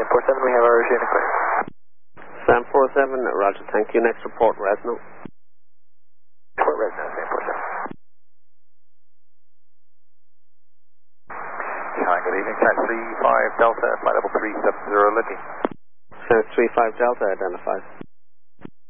747, we have our unit clear. Sam 47, roger, thank you. Next report, Resno. Report Resno, Sam 47. Hi, good evening, Cat 35 Delta, flight level 370 looking. Sam 35 Delta, identified.